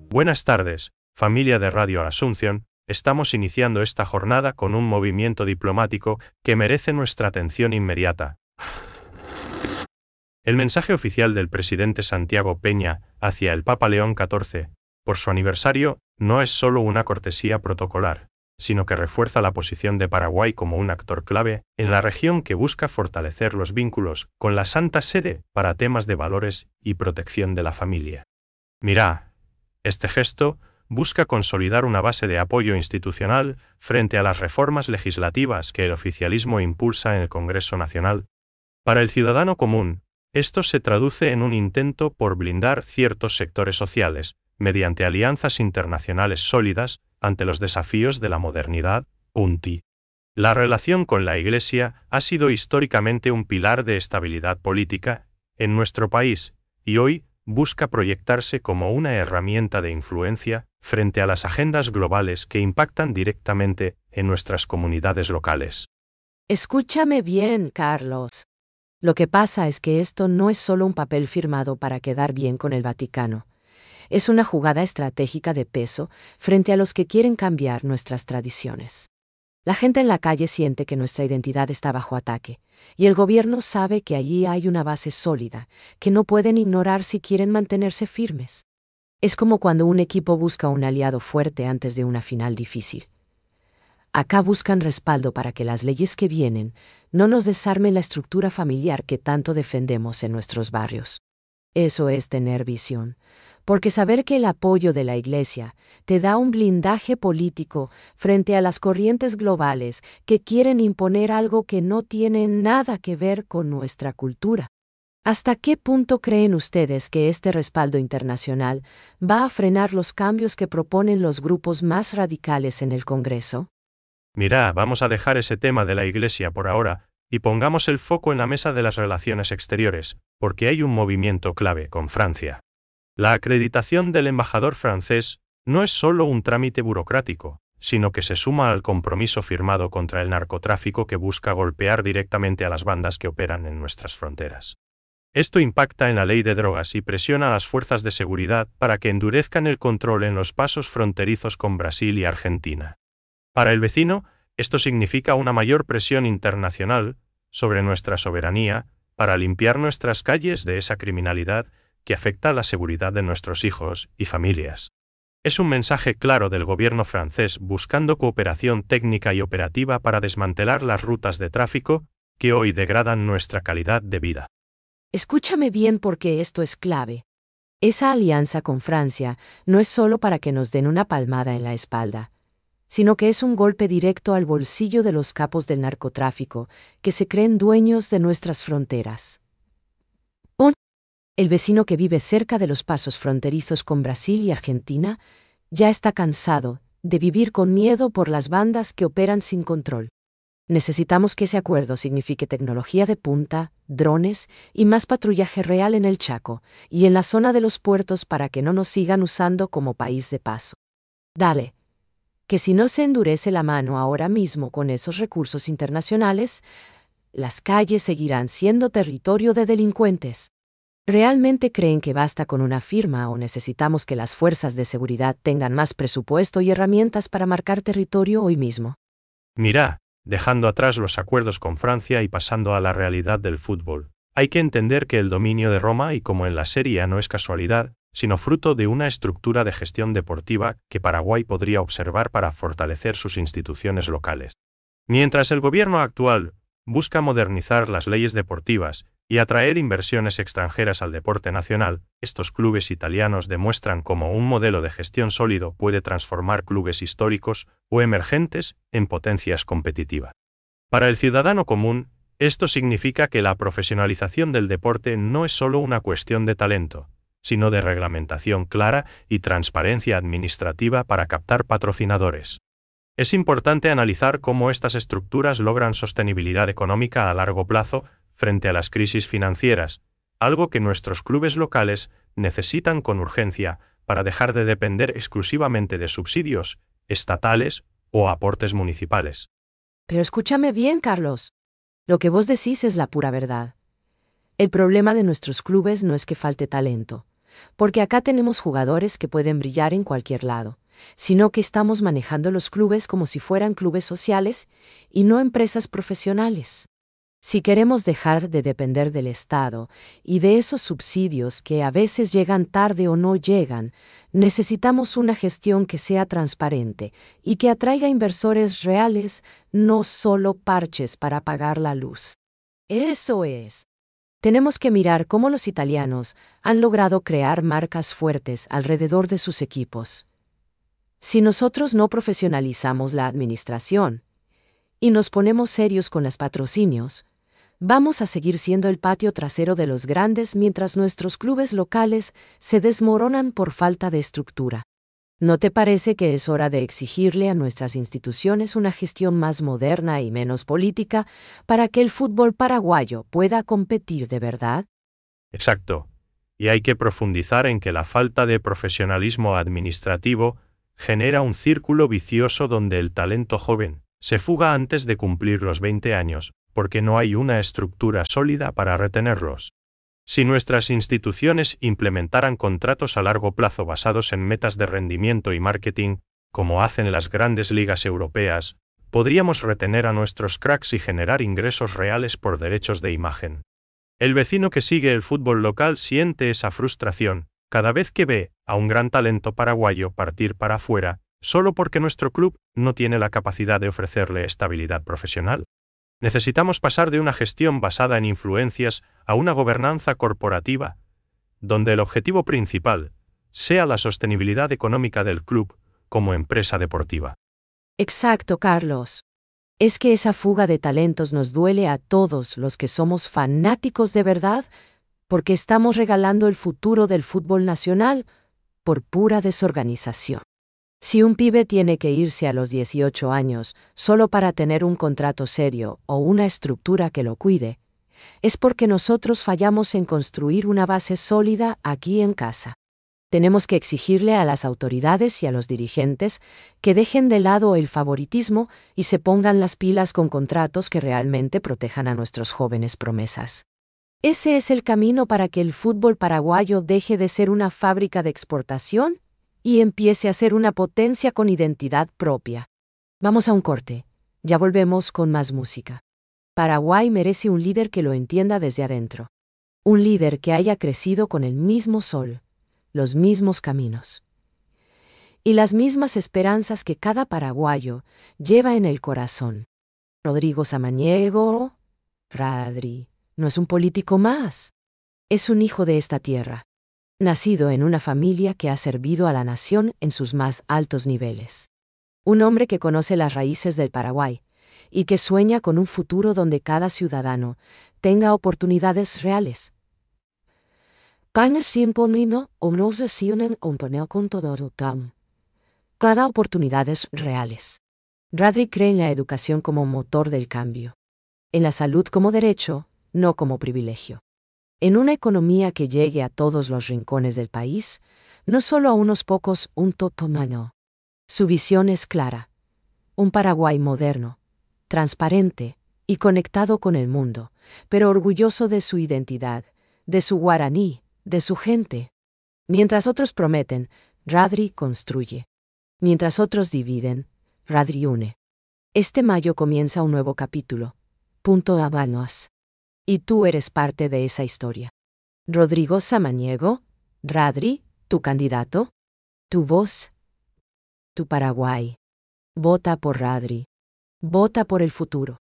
Buenas tardes, familia de Radio Asunción. Estamos iniciando esta jornada con un movimiento diplomático que merece nuestra atención inmediata. El mensaje oficial del presidente Santiago Peña hacia el Papa León XIV, por su aniversario, no es solo una cortesía protocolar, sino que refuerza la posición de Paraguay como un actor clave en la región que busca fortalecer los vínculos con la Santa Sede para temas de valores y protección de la familia. Mirá, este gesto busca consolidar una base de apoyo institucional frente a las reformas legislativas que el oficialismo impulsa en el Congreso Nacional. Para el ciudadano común, esto se traduce en un intento por blindar ciertos sectores sociales, mediante alianzas internacionales sólidas ante los desafíos de la modernidad. La relación con la Iglesia ha sido históricamente un pilar de estabilidad política en nuestro país, y hoy busca proyectarse como una herramienta de influencia frente a las agendas globales que impactan directamente en nuestras comunidades locales. Escúchame bien, Carlos. Lo que pasa es que esto no es solo un papel firmado para quedar bien con el Vaticano. Es una jugada estratégica de peso frente a los que quieren cambiar nuestras tradiciones. La gente en la calle siente que nuestra identidad está bajo ataque, y el gobierno sabe que allí hay una base sólida, que no pueden ignorar si quieren mantenerse firmes. Es como cuando un equipo busca un aliado fuerte antes de una final difícil. Acá buscan respaldo para que las leyes que vienen no nos desarmen la estructura familiar que tanto defendemos en nuestros barrios. Eso es tener visión, porque saber que el apoyo de la Iglesia te da un blindaje político frente a las corrientes globales que quieren imponer algo que no tiene nada que ver con nuestra cultura. ¿Hasta qué punto creen ustedes que este respaldo internacional va a frenar los cambios que proponen los grupos más radicales en el Congreso? Mirá, vamos a dejar ese tema de la Iglesia por ahora y pongamos el foco en la mesa de las relaciones exteriores, porque hay un movimiento clave con Francia. La acreditación del embajador francés no es solo un trámite burocrático, sino que se suma al compromiso firmado contra el narcotráfico que busca golpear directamente a las bandas que operan en nuestras fronteras. Esto impacta en la ley de drogas y presiona a las fuerzas de seguridad para que endurezcan el control en los pasos fronterizos con Brasil y Argentina. Para el vecino, esto significa una mayor presión internacional sobre nuestra soberanía para limpiar nuestras calles de esa criminalidad que afecta a la seguridad de nuestros hijos y familias. Es un mensaje claro del gobierno francés buscando cooperación técnica y operativa para desmantelar las rutas de tráfico que hoy degradan nuestra calidad de vida. Escúchame bien porque esto es clave. Esa alianza con Francia no es solo para que nos den una palmada en la espalda, sino que es un golpe directo al bolsillo de los capos del narcotráfico que se creen dueños de nuestras fronteras. El vecino que vive cerca de los pasos fronterizos con Brasil y Argentina ya está cansado de vivir con miedo por las bandas que operan sin control. Necesitamos que ese acuerdo signifique tecnología de punta, drones y más patrullaje real en el Chaco y en la zona de los puertos para que no nos sigan usando como país de paso. Dale, que si no se endurece la mano ahora mismo con esos recursos internacionales, las calles seguirán siendo territorio de delincuentes. ¿Realmente creen que basta con una firma o necesitamos que las fuerzas de seguridad tengan más presupuesto y herramientas para marcar territorio hoy mismo? Mirá, dejando atrás los acuerdos con Francia y pasando a la realidad del fútbol, hay que entender que el dominio de Roma y como en la Serie A no es casualidad, sino fruto de una estructura de gestión deportiva que Paraguay podría observar para fortalecer sus instituciones locales. Mientras el gobierno actual busca modernizar las leyes deportivas y atraer inversiones extranjeras al deporte nacional, estos clubes italianos demuestran cómo un modelo de gestión sólido puede transformar clubes históricos o emergentes en potencias competitivas. Para el ciudadano común, esto significa que la profesionalización del deporte no es solo una cuestión de talento, sino de reglamentación clara y transparencia administrativa para captar patrocinadores. Es importante analizar cómo estas estructuras logran sostenibilidad económica a largo plazo frente a las crisis financieras, algo que nuestros clubes locales necesitan con urgencia para dejar de depender exclusivamente de subsidios estatales o aportes municipales. Pero escúchame bien, Carlos. Lo que vos decís es la pura verdad. El problema de nuestros clubes no es que falte talento, porque acá tenemos jugadores que pueden brillar en cualquier lado, sino que estamos manejando los clubes como si fueran clubes sociales y no empresas profesionales. Si queremos dejar de depender del Estado y de esos subsidios que a veces llegan tarde o no llegan, necesitamos una gestión que sea transparente y que atraiga inversores reales, no solo parches para pagar la luz. Eso es. Tenemos que mirar cómo los italianos han logrado crear marcas fuertes alrededor de sus equipos. Si nosotros no profesionalizamos la administración y nos ponemos serios con los patrocinios, vamos a seguir siendo el patio trasero de los grandes mientras nuestros clubes locales se desmoronan por falta de estructura. ¿No te parece que es hora de exigirle a nuestras instituciones una gestión más moderna y menos política para que el fútbol paraguayo pueda competir de verdad? Exacto. Y hay que profundizar en que la falta de profesionalismo administrativo genera un círculo vicioso donde el talento joven se fuga antes de cumplir los 20 años, porque no hay una estructura sólida para retenerlos. Si nuestras instituciones implementaran contratos a largo plazo basados en metas de rendimiento y marketing, como hacen las grandes ligas europeas, podríamos retener a nuestros cracks y generar ingresos reales por derechos de imagen. El vecino que sigue el fútbol local siente esa frustración cada vez que ve a un gran talento paraguayo partir para afuera, solo porque nuestro club no tiene la capacidad de ofrecerle estabilidad profesional. Necesitamos pasar de una gestión basada en influencias a una gobernanza corporativa, donde el objetivo principal sea la sostenibilidad económica del club como empresa deportiva. Exacto, Carlos. Es que esa fuga de talentos nos duele a todos los que somos fanáticos de verdad, porque estamos regalando el futuro del fútbol nacional por pura desorganización. Si un pibe tiene que irse a los 18 años solo para tener un contrato serio o una estructura que lo cuide, es porque nosotros fallamos en construir una base sólida aquí en casa. Tenemos que exigirle a las autoridades y a los dirigentes que dejen de lado el favoritismo y se pongan las pilas con contratos que realmente protejan a nuestros jóvenes promesas. Ese es el camino para que el fútbol paraguayo deje de ser una fábrica de exportación y empiece a ser una potencia con identidad propia. Vamos a un corte. Ya volvemos con más música. Paraguay merece un líder que lo entienda desde adentro. Un líder que haya crecido con el mismo sol, los mismos caminos y las mismas esperanzas que cada paraguayo lleva en el corazón. Rodrigo Samaniego, Radri, no es un político más. Es un hijo de esta tierra, nacido en una familia que ha servido a la nación en sus más altos niveles. Un hombre que conoce las raíces del Paraguay y que sueña con un futuro donde cada ciudadano tenga oportunidades reales. Cada oportunidades reales. Radri cree en la educación como motor del cambio. En la salud como derecho, no como privilegio. En una economía que llegue a todos los rincones del país, no solo a unos pocos, un totomano. Su visión es clara. Un Paraguay moderno, transparente y conectado con el mundo, pero orgulloso de su identidad, de su guaraní, de su gente. Mientras otros prometen, Radri construye. Mientras otros dividen, Radri une. Este mayo comienza un nuevo capítulo. Punto Habanos. Y tú eres parte de esa historia. Rodrigo Samaniego, Radri, tu candidato, tu voz, tu Paraguay. Vota por Radri. Vota por el futuro.